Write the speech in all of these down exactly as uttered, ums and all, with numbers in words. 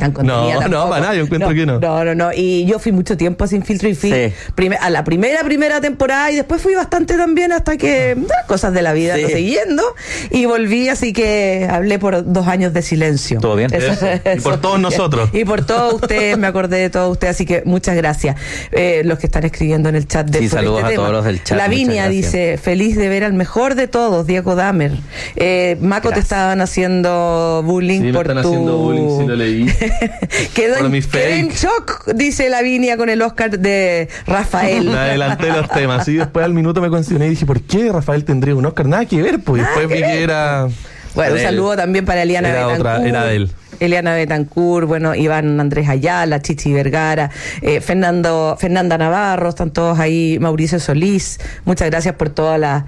tan contenida. No, tampoco. no, para nada, yo encuentro no, que no. No, no, no. Y yo fui mucho tiempo a Sin Filtro y fui Sí. prime- a la primera, primera temporada y después fui bastante también hasta que las cosas de la vida Sí. lo seguí yendo y volví, así que hablé por dos años de silencio. Todo bien. Eso- Eso. Y por eso- todos nosotros. Y por todos ustedes, me acordé de todos ustedes, así que muchas gracias. Eh, los que están escribiendo en el chat de Sí, por saludos este a tema. todos los del chat, Lavinia muchas gracias. dice, feliz de ver al mejor de todos, Diego Damer. Eh, Maco, Gracias. te estaban haciendo bullying Sí, me por están tu... haciendo bullying, sí lo leí. Quedó Por en, mi quedé en fake. shock, dice Lavinia con el Oscar de Rafael. Me adelanté los temas. Y después al minuto me cuestioné y dije, ¿por qué Rafael tendría un Oscar? Nada que ver, pues. Nada Después que vi ver. que era... Bueno, un de él. saludo también para Eliana Era Betancourt. otra, era de él. Eliana Betancourt, bueno, Iván Andrés Ayala, Chichi Vergara, eh, Fernando, Fernanda Navarro, están todos ahí, Mauricio Solís, muchas gracias por todos la,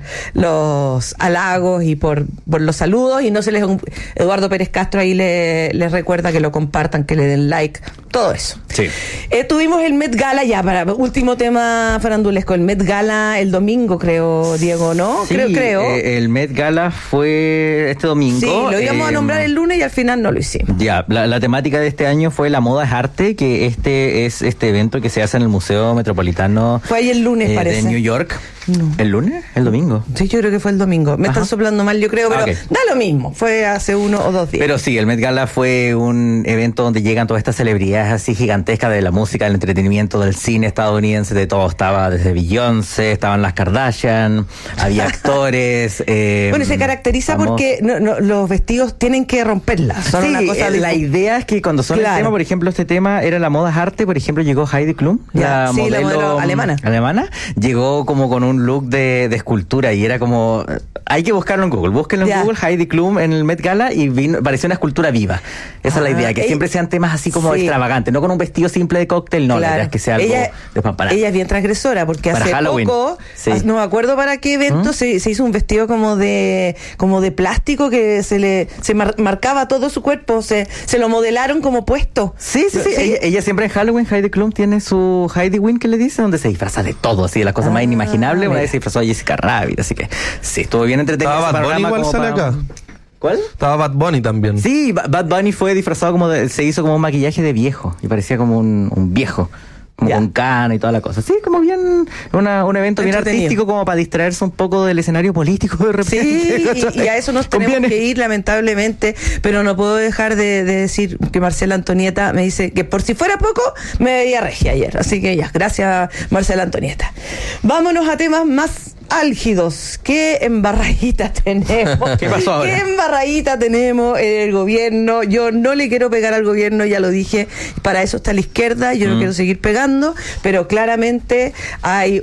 los halagos y por, por los saludos, y no se les, Eduardo Pérez Castro ahí le- les recuerda que lo compartan, que le den like, todo eso. Sí. Eh, tuvimos el Met Gala ya, para último tema farandulesco, el Met Gala el domingo, creo, Diego, ¿no? Sí, creo, creo. eh, el Met Gala fue este domingo. Sí, lo íbamos a eh, nombrar el lunes y al final no lo hicimos. Ya, la, la temática de este año fue La moda es arte, que este es este evento que se hace en el Museo Metropolitano Fue ahí el lunes, eh, parece. de New York. No. ¿El lunes? ¿El domingo? Sí, yo creo que fue el domingo. Me Ajá. están soplando mal, yo creo, pero Ah, ok. da lo mismo. Fue hace uno o dos días. Pero sí, el Met Gala fue un evento donde llegan todas estas celebridades así gigantescas de la música, del entretenimiento, del cine estadounidense, de todo. Estaba desde Beyoncé, estaban las Kardashian, había actores. eh, bueno, se caracteriza famosos. porque no, no, los vestidos tienen que romperlas. Son Sí, una cosa eh, de- la idea es que cuando son Claro. el tema, por ejemplo, este tema era la moda es arte, por ejemplo, llegó Heidi Klum, Ya, la, sí, la modelo, modelo alemana. alemana, llegó como con un look de, de escultura y era como, hay que buscarlo en Google, búsquenlo en Ya. Google, Heidi Klum en el Met Gala y vino, parecía una escultura viva. Esa Ah, es la idea, que ella- siempre sean temas así como sí. extravagantes, no con un vestido simple de cóctel, no, la Claro. idea es que sea algo ella, despampanante. ella es bien transgresora porque Para hace Halloween. poco, Sí. no me acuerdo para qué evento, ¿Mm? se, se hizo un vestido como de como de plástico que se le se mar- marcaba todo su cuerpo, se, se lo modelaron como puesto. Sí, sí, sí. Ella, ella siempre en Halloween, Heidi Klum tiene su Heidi Win que le dice, donde se disfraza de todo, así de las cosas Ah, más inimaginables. Una mira. vez se disfrazó a Jessica Rabbit, así que sí, estuvo bien entretenido. Estaba ese Bad Bunny panorama igual como sale para- acá. ¿Cuál? Estaba Bad Bunny también. Sí, Ba- Bad Bunny fue disfrazado como de, se hizo como un maquillaje de viejo y parecía como un, un viejo. Como Ya. con cana y toda la cosa. Sí, como bien, una, un evento bien Entretenido. artístico como para distraerse un poco del escenario político de repente. Sí, y, y a eso nos tenemos Conviene. que ir, lamentablemente, pero no puedo dejar de, de decir que Marcela Antonieta me dice que por si fuera poco, me veía regia ayer. Así que ya, gracias Marcela Antonieta. Vámonos a temas más álgidos. ¿Qué embarradita tenemos? ¿Qué pasó ahora? ¿Qué embarradita tenemos en el gobierno? Yo no le quiero pegar al gobierno, ya lo dije, para eso está la izquierda, yo no Mm. quiero seguir pegando, pero claramente hay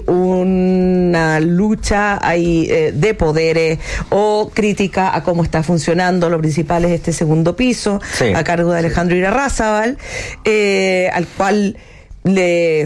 una lucha hay, eh, de poderes o crítica a cómo está funcionando lo principal es este segundo piso, Sí. a cargo de Alejandro Irarrázaval, eh, al cual le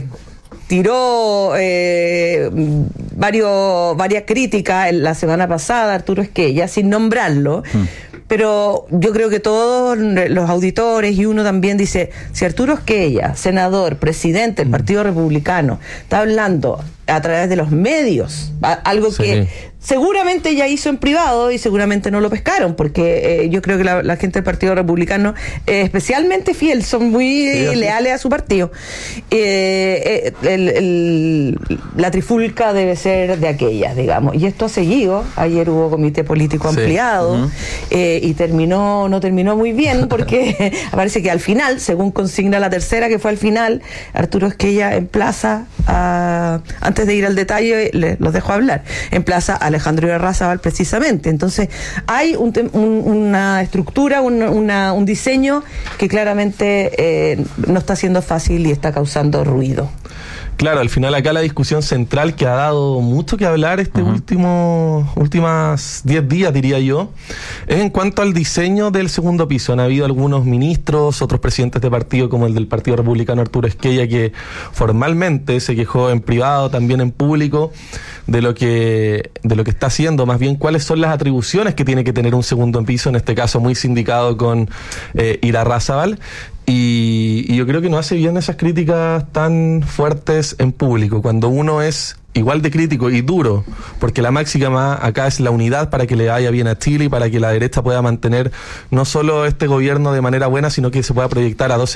tiró eh, varios, varias críticas en la semana pasada Arturo Esquella, sin nombrarlo, pero yo creo que todos los auditores y uno también dice, si Arturo Esquella, senador, presidente del Partido Republicano, está hablando a través de los medios, a- algo Sí. que seguramente ya hizo en privado y seguramente no lo pescaron, porque eh, yo creo que la, la gente del Partido Republicano es especialmente fiel, son muy Sí, así. leales a su partido. Eh, eh, el- el- la trifulca debe ser de aquellas, digamos. Y esto ha seguido. Ayer hubo comité político Sí. ampliado Ujú. eh, y terminó, no terminó muy bien porque parece que al final, según consigna la tercera, que fue al final, Arturo Esquella emplaza a, antes de ir al detalle, le- los dejo hablar, emplaza a Alejandro Irarrázaval precisamente. Entonces, hay un tem- un- una estructura, un, una- un diseño que claramente eh, no está siendo fácil y está causando ruido. Claro, al final acá la discusión central que ha dado mucho que hablar este Ujú. último últimas diez días, diría yo, es en cuanto al diseño del segundo piso. Han habido algunos ministros, otros presidentes de partido, como el del Partido Republicano Arturo Esquella, que formalmente se quejó en privado, también en público, de lo que de lo que está haciendo, más bien cuáles son las atribuciones que tiene que tener un segundo piso, en este caso muy sindicado con eh, Irarrázaval. Y, y yo creo que no hace bien esas críticas tan fuertes en público, cuando uno es igual de crítico y duro, porque la máxima acá es la unidad para que le vaya bien a Chile y para que la derecha pueda mantener no solo este gobierno de manera buena, sino que se pueda proyectar a doce